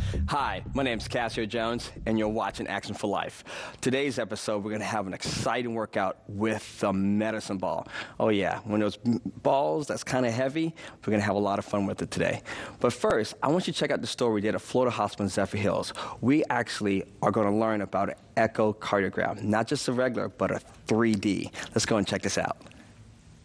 Hi, my name's Cassio Jones, and you're watching Action for Life. Today's episode, we're going to have an exciting workout with the medicine ball. Oh yeah, one of those balls that's kind of heavy. We're going to have a lot of fun with it today. But first, I want you to check out the story we did at Florida Hospital in Zephyr Hills. We actually are going to learn about an echocardiogram, not just a regular, but a 3D. Let's go and check this out.